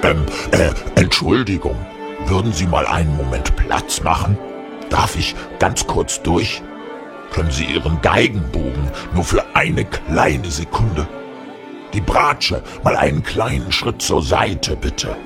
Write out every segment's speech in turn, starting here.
Entschuldigung, würden Sie mal einen Moment Platz machen? Darf ich ganz kurz durch? Können Sie Ihren Geigenbogen nur für eine kleine Sekunde? Die Bratsche mal einen kleinen Schritt zur Seite, bitte.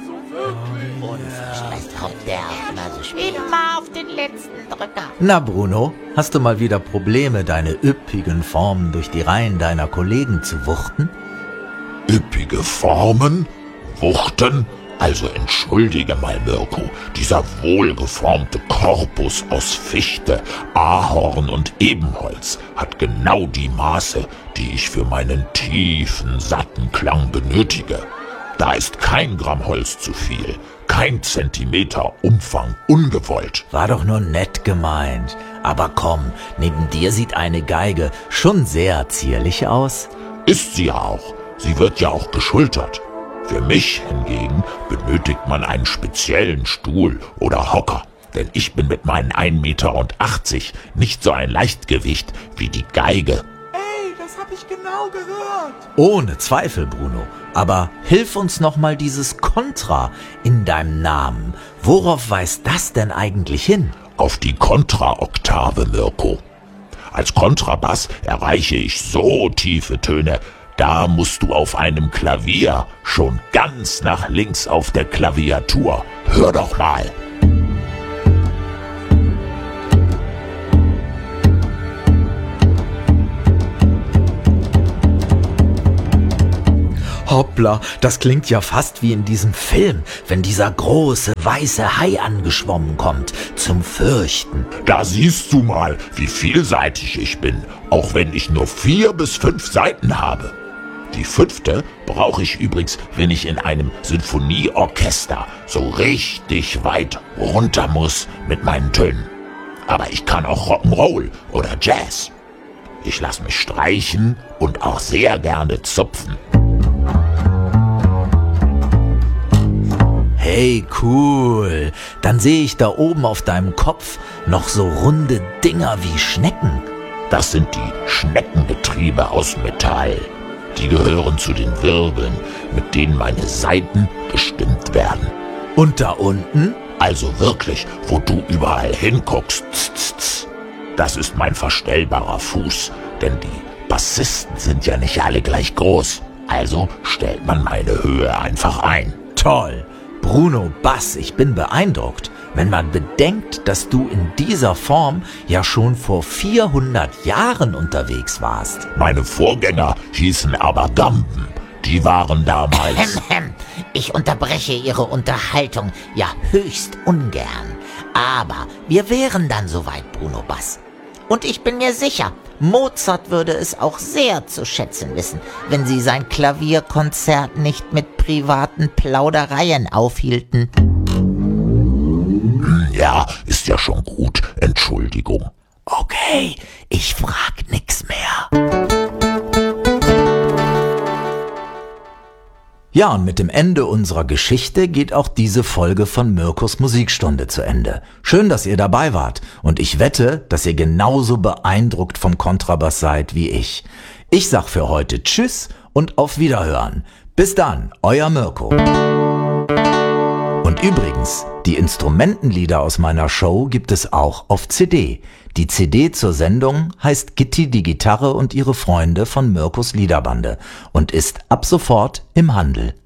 Immer auf den letzten Drücker. Na Bruno, hast du mal wieder Probleme, deine üppigen Formen durch die Reihen deiner Kollegen zu wuchten? Üppige Formen? Wuchten? Also entschuldige mal, Mirko, dieser wohlgeformte Korpus aus Fichte, Ahorn und Ebenholz hat genau die Maße, die ich für meinen tiefen, satten Klang benötige. Da ist kein Gramm Holz zu viel, kein Zentimeter Umfang ungewollt. War doch nur nett gemeint. Aber komm, neben dir sieht eine Geige schon sehr zierlich aus. Ist sie ja auch. Sie wird ja auch geschultert. Für mich hingegen benötigt man einen speziellen Stuhl oder Hocker, denn ich bin mit meinen 1,80 Meter nicht so ein Leichtgewicht wie die Geige. Ey, das hab ich genau gehört. Ohne Zweifel, Bruno. Aber hilf uns noch mal dieses Kontra in deinem Namen. Worauf weist das denn eigentlich hin? Auf die Kontraoktave, Mirko. Als Kontrabass erreiche ich so tiefe Töne, da musst du auf einem Klavier schon ganz nach links auf der Klaviatur. Hör doch mal. Hoppla, das klingt ja fast wie in diesem Film, wenn dieser große weiße Hai angeschwommen kommt, zum Fürchten. Da siehst du mal, wie vielseitig ich bin, auch wenn ich nur 4 bis 5 Saiten habe. Die 5. brauche ich übrigens, wenn ich in einem Sinfonieorchester so richtig weit runter muss mit meinen Tönen. Aber ich kann auch Rock'n'Roll oder Jazz. Ich lasse mich streichen und auch sehr gerne zupfen. Hey, cool. Dann sehe ich da oben auf deinem Kopf noch so runde Dinger wie Schnecken. Das sind die Schneckengetriebe aus Metall. Die gehören zu den Wirbeln, mit denen meine Saiten bestimmt werden. Und da unten? Also wirklich, wo du überall hinguckst. Das ist mein verstellbarer Fuß, denn die Bassisten sind ja nicht alle gleich groß. Also stellt man meine Höhe einfach ein. Toll. Bruno Bass, ich bin beeindruckt, wenn man bedenkt, dass du in dieser Form ja schon vor 400 Jahren unterwegs warst. Meine Vorgänger hießen aber Gamben. Die waren damals... Ich unterbreche Ihre Unterhaltung ja höchst ungern. Aber wir wären dann soweit, Bruno Bass. Und ich bin mir sicher, Mozart würde es auch sehr zu schätzen wissen, wenn Sie sein Klavierkonzert nicht mit privaten Plaudereien aufhielten. Ja, ist ja schon gut. Entschuldigung. Okay, ich frag nix mehr. Ja, und mit dem Ende unserer Geschichte geht auch diese Folge von Mirkos Musikstunde zu Ende. Schön, dass ihr dabei wart und ich wette, dass ihr genauso beeindruckt vom Kontrabass seid wie ich. Ich sag für heute Tschüss und auf Wiederhören. Bis dann, euer Mirko. Und übrigens, die Instrumentenlieder aus meiner Show gibt es auch auf CD. Die CD zur Sendung heißt Gitti die Gitarre und ihre Freunde von Mirkos Liederbande und ist ab sofort im Handel.